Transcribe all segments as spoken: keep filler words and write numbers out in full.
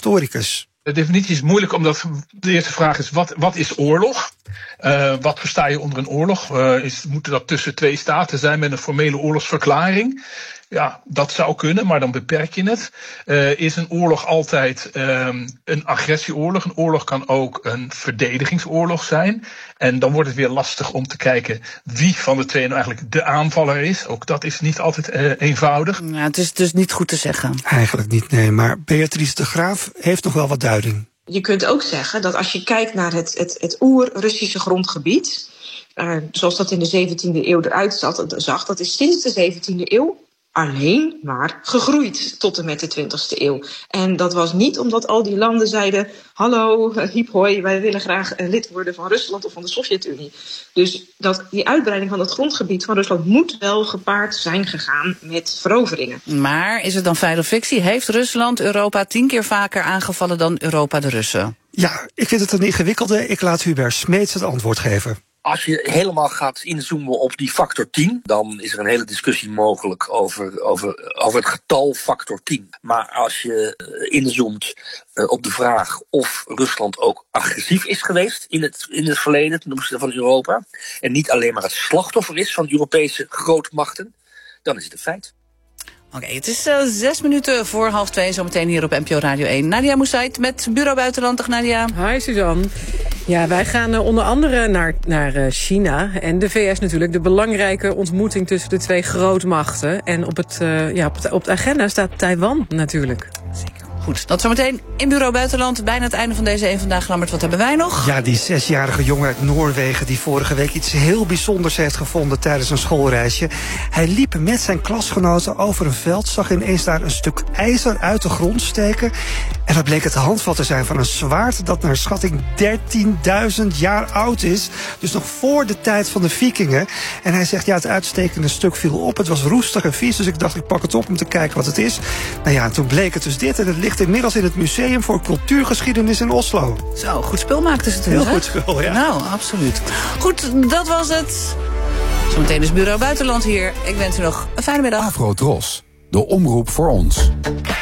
historicus. De definitie is moeilijk, omdat de eerste vraag is: wat, wat is oorlog? Uh, wat versta je onder een oorlog? Uh, is, moeten dat tussen twee staten zijn met een formele oorlogsverklaring? Ja, dat zou kunnen, maar dan beperk je het. Uh, is een oorlog altijd um, een agressieoorlog? Een oorlog kan ook een verdedigingsoorlog zijn. En dan wordt het weer lastig om te kijken wie van de twee nou eigenlijk de aanvaller is. Ook dat is niet altijd uh, eenvoudig. Ja, het is dus niet goed te zeggen. Eigenlijk niet, nee. Maar Beatrice de Graaf heeft nog wel wat duiding. Je kunt ook zeggen dat als je kijkt naar het, het, het oer-Russische grondgebied, uh, zoals dat in de zeventiende eeuw eruit zat, zag, dat is sinds de zeventiende eeuw alleen maar gegroeid tot en met de twintigste eeuw. En dat was niet omdat al die landen zeiden: hallo, hiep hoi, wij willen graag lid worden van Rusland of van de Sovjet-Unie. Dus dat, die uitbreiding van het grondgebied van Rusland moet wel gepaard zijn gegaan met veroveringen. Maar is het dan feit of fictie? Heeft Rusland Europa tien keer vaker aangevallen dan Europa de Russen? Ja, ik vind het een ingewikkelde. Ik laat Hubert Smeets het antwoord geven. Als je helemaal gaat inzoomen op die factor tien, dan is er een hele discussie mogelijk over, over, over het getal factor tien. Maar als je inzoomt uh, op de vraag of Rusland ook agressief is geweest in het, in het verleden ten opzichte van Europa, en niet alleen maar het slachtoffer is van Europese grootmachten, dan is het een feit. Oké, okay, het is uh, zes minuten voor half twee, zometeen hier op N P O Radio één. Nadia Moussaïd met Bureau Buitenland. Dag Nadia. Hi Suzanne. Ja, wij gaan uh, onder andere naar, naar uh, China en de V S natuurlijk. De belangrijke ontmoeting tussen de twee grootmachten. En op, het, uh, ja, op, het, op de agenda staat Taiwan natuurlijk. Zeker. Goed, dat zometeen in Bureau Buitenland. Bijna het einde van deze één Vandaag. Lambert, wat hebben wij nog? Ja, die zesjarige jongen uit Noorwegen die vorige week iets heel bijzonders heeft gevonden tijdens een schoolreisje. Hij liep met zijn klasgenoten over een veld, zag ineens daar een stuk ijzer uit de grond steken. En dat bleek het handvat te zijn van een zwaard dat naar schatting dertienduizend jaar oud is. Dus nog voor de tijd van de vikingen. En hij zegt, ja, het uitstekende stuk viel op. Het was roestig en vies, dus ik dacht, ik pak het op om te kijken wat het is. Nou ja, en toen bleek het dus dit. En het ligt inmiddels in het Museum voor Cultuurgeschiedenis in Oslo. Zo, goed spul maakten ze natuurlijk. Heel goed spul, ja. Nou, absoluut. Goed, dat was het. Zometeen is Bureau Buitenland hier. Ik wens u nog een fijne middag. Afro-Tros, de omroep voor ons.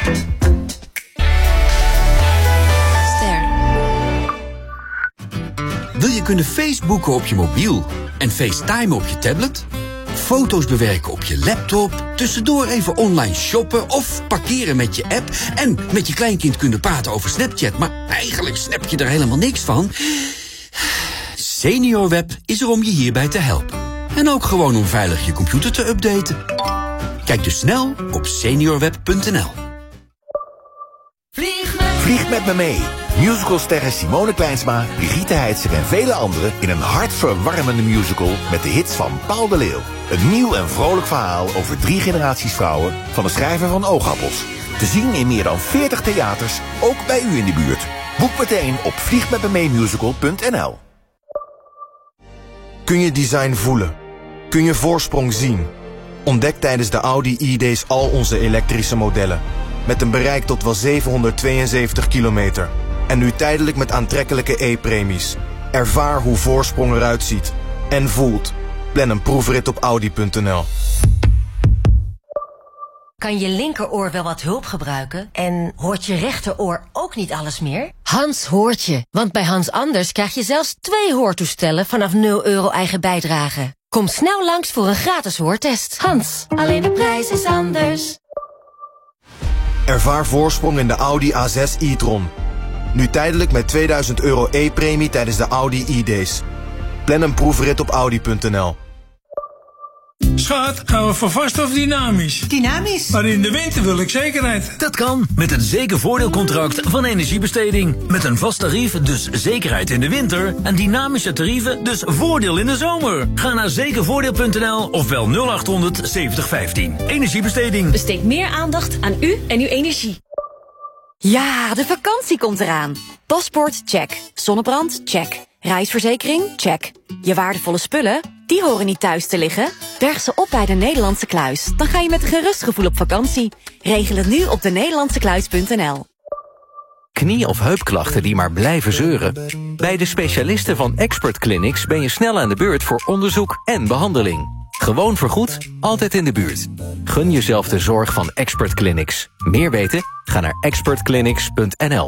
Wil je kunnen Facebooken op je mobiel en FaceTime op je tablet? Foto's bewerken op je laptop, tussendoor even online shoppen of parkeren met je app en met je kleinkind kunnen praten over Snapchat, maar eigenlijk snap je er helemaal niks van? SeniorWeb is er om je hierbij te helpen. En ook gewoon om veilig je computer te updaten. Kijk dus snel op seniorweb punt n l. Vlieg met, Vlieg met me mee. Musicalsterren Simone Kleinsma, Brigitte Heitzer en vele anderen in een hartverwarmende musical met de hits van Paul de Leeuw. Een nieuw en vrolijk verhaal over drie generaties vrouwen van de schrijver van Oogappels. Te zien in meer dan veertig theaters, ook bij u in de buurt. Boek meteen op vlieg met me mee musical punt n l. Kun je design voelen? Kun je voorsprong zien? Ontdek tijdens de Audi e-days al onze elektrische modellen. Met een bereik tot wel zevenhonderdtweeënzeventig kilometer. En nu tijdelijk met aantrekkelijke e-premies. Ervaar hoe voorsprong eruit ziet. En voelt. Plan een proefrit op audi punt n l. Kan je linkeroor wel wat hulp gebruiken? En hoort je rechteroor ook niet alles meer? Hans hoort je, want bij Hans Anders krijg je zelfs twee hoortoestellen vanaf nul euro eigen bijdrage. Kom snel langs voor een gratis hoortest. Hans, alleen de prijs is anders. Ervaar voorsprong in de Audi A zes e-tron. Nu tijdelijk met tweeduizend euro e-premie tijdens de Audi e-days. Plan een proefrit op audi punt n l. Schat, gaan we voor vast of dynamisch? Dynamisch. Maar in de winter wil ik zekerheid. Dat kan, met een zeker voordeelcontract van Energiebesteding. Met een vast tarief, dus zekerheid in de winter. En dynamische tarieven, dus voordeel in de zomer. Ga naar zekervoordeel punt n l of bel nul acht honderd zeventig vijftien. Energiebesteding. Besteed meer aandacht aan u en uw energie. Ja, de vakantie komt eraan. Paspoort, check. Zonnebrand, check. Reisverzekering, check. Je waardevolle spullen, die horen niet thuis te liggen. Berg ze op bij de Nederlandse Kluis. Dan ga je met een gerust gevoel op vakantie. Regel het nu op de nederlandse kluis punt n l. Knie- of heupklachten die maar blijven zeuren? Bij de specialisten van Expert Clinics ben je snel aan de beurt voor onderzoek en behandeling. Gewoon vergoed, altijd in de buurt. Gun jezelf de zorg van Expert Clinics. Meer weten? Ga naar expert clinics punt n l.